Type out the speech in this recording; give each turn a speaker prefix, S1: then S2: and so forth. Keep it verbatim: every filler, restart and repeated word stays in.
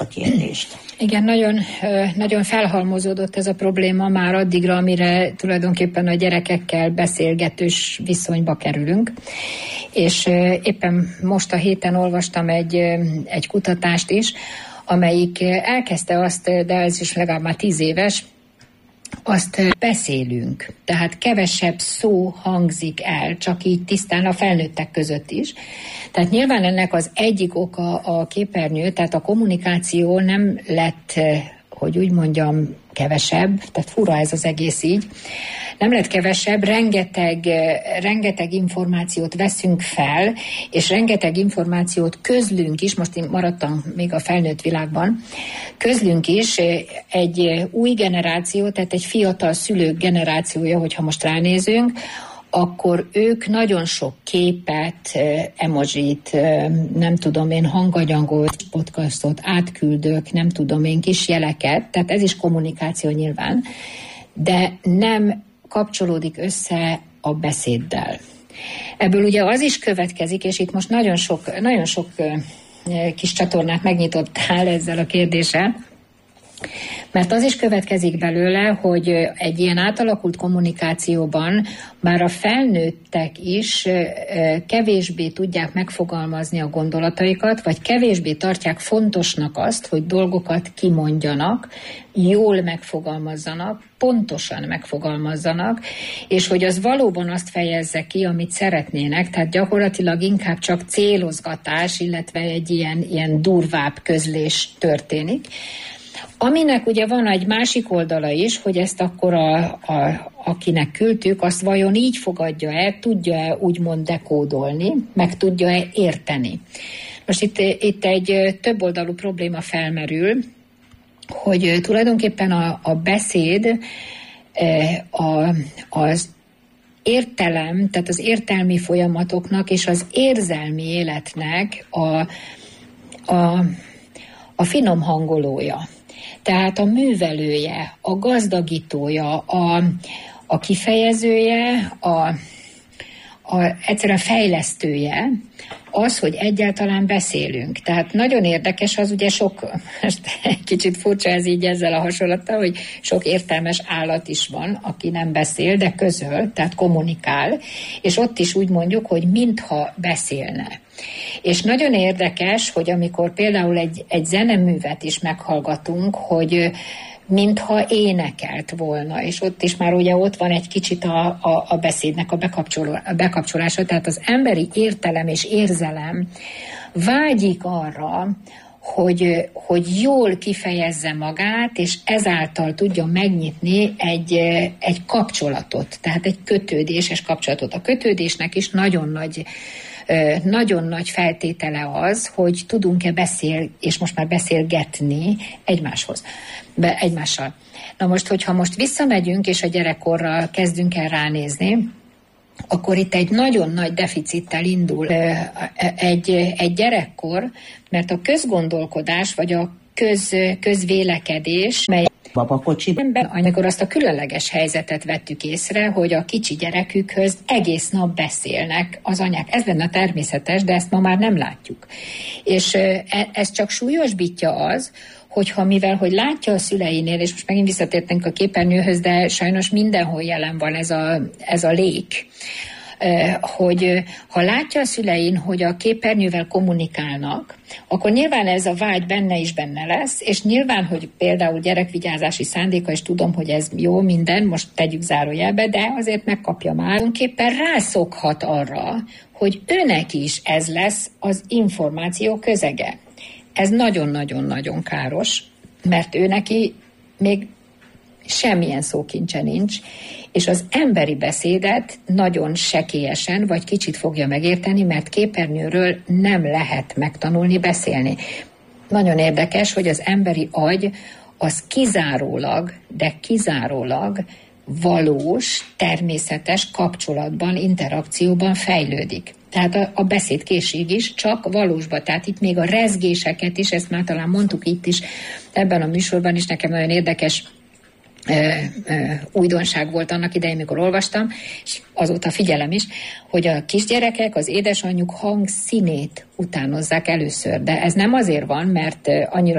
S1: a kérdést.
S2: Igen, nagyon, nagyon felhalmozódott ez a probléma már addigra, amire tulajdonképpen a gyerekekkel beszélgetős viszonyba kerülünk. És éppen most a héten olvastam egy, egy kutatást is, amelyik elkezdte azt, de ez is legalább már tíz éves, azt beszélünk. Tehát kevesebb szó hangzik el, csak így tisztán a felnőttek között is. Tehát nyilván ennek az egyik oka a képernyő, tehát a kommunikáció nem lett, hogy úgy mondjam, kevesebb, tehát fura ez az egész így, nem lett kevesebb, rengeteg, rengeteg információt veszünk fel, és rengeteg információt közlünk is, most én maradtam még a felnőtt világban, közlünk is egy új generáció, tehát egy fiatal szülők generációja, hogyha most ránézünk, akkor ők nagyon sok képet, emojit, nem tudom én, hanganyagot, podcastot átküldök, nem tudom én, kis jeleket, tehát ez is kommunikáció nyilván, de nem kapcsolódik össze a beszéddel. Ebből ugye az is következik, és itt most nagyon sok, nagyon sok kis csatornát megnyitottál ezzel a kérdéssel, mert az is következik belőle, hogy egy ilyen átalakult kommunikációban már a felnőttek is kevésbé tudják megfogalmazni a gondolataikat, vagy kevésbé tartják fontosnak azt, hogy dolgokat kimondjanak, jól megfogalmazzanak, pontosan megfogalmazzanak, és hogy az valóban azt fejezze ki, amit szeretnének, tehát gyakorlatilag inkább csak célozgatás, illetve egy ilyen, ilyen durvább közlés történik. Aminek ugye van egy másik oldala is, hogy ezt akkor a, a, akinek küldtük, azt vajon így fogadja-e, tudja-e úgymond dekódolni, meg tudja-e érteni. Most itt, itt egy többoldalú probléma felmerül, hogy tulajdonképpen a, a beszéd, a, az értelem, tehát az értelmi folyamatoknak és az érzelmi életnek a, a, a finom hangolója. Tehát a művelője, a gazdagítója, a, a kifejezője, a, a egyszerűen fejlesztője az, hogy egyáltalán beszélünk. Tehát nagyon érdekes az, ugye sok, most egy kicsit furcsa ez így ezzel a hasonlattal, hogy sok értelmes állat is van, aki nem beszél, de közöl, tehát kommunikál, és ott is úgy mondjuk, hogy mintha beszélne. És nagyon érdekes, hogy amikor például egy, egy zeneművet is meghallgatunk, hogy mintha énekelt volna, és ott is már ugye ott van egy kicsit a, a, a beszédnek a, bekapcsoló, a bekapcsolása, tehát az emberi értelem és érzelem vágyik arra, hogy, hogy jól kifejezze magát, és ezáltal tudja megnyitni egy, egy kapcsolatot, tehát egy kötődéses kapcsolatot. A kötődésnek is nagyon nagy nagyon nagy feltétele az, hogy tudunk-e beszél, és most már beszélgetni egymáshoz, be, egymással. Na most, hogyha most visszamegyünk, és a gyerekkorra kezdünk el ránézni, akkor itt egy nagyon nagy deficittel indul egy, egy gyerekkor, mert a közgondolkodás, vagy a köz, közvélekedés, mely
S1: babakocsiban,
S2: amikor azt a különleges helyzetet vettük észre, hogy a kicsi gyerekükhöz egész nap beszélnek az anyák. Ez lenne természetes, de ezt ma már nem látjuk. És ez csak súlyosbítja az, hogyha mivel, hogy látja a szüleinél, és most megint visszatértünk a képernyőhöz, de sajnos mindenhol jelen van ez a, ez a lék, hogy ha látja a szülein, hogy a képernyővel kommunikálnak, akkor nyilván ez a vágy benne is benne lesz, és nyilván, hogy például gyerekvigyázási szándéka, és tudom, hogy ez jó minden, most tegyük zárójelbe, de azért megkapja már. Tulajdonképpen rászokhat arra, hogy őnek is ez lesz az információ közege. Ez nagyon-nagyon-nagyon káros, mert ő neki még semmilyen szókincse nincs, és az emberi beszédet nagyon sekélyesen vagy kicsit fogja megérteni, mert képernyőről nem lehet megtanulni beszélni. Nagyon érdekes, hogy az emberi agy az kizárólag, de kizárólag valós, természetes kapcsolatban, interakcióban fejlődik. Tehát a, a beszédkészség is csak valósban. Tehát itt még a rezgéseket is, ezt már talán mondtuk itt is, ebben a műsorban is nekem nagyon érdekes Ö, ö, újdonság volt annak idején, mikor olvastam, és azóta figyelem is, hogy a kisgyerekek az édesanyjuk hangszínét utánozzák először. De ez nem azért van, mert annyira